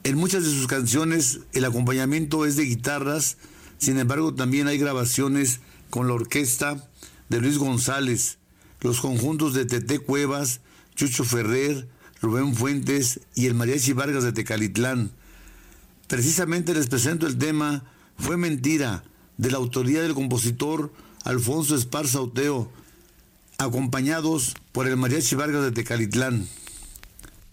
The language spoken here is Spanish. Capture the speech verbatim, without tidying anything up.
En muchas de sus canciones el acompañamiento es de guitarras, sin embargo también hay grabaciones con la orquesta de Luis González, los conjuntos de Tete Cuevas, Chucho Ferrer, Rubén Fuentes y el Mariachi Vargas de Tecalitlán. Precisamente les presento el tema Fue Mentira, de la autoría del compositor Alfonso Esparza Oteo, acompañados por el Mariachi Vargas de Tecalitlán.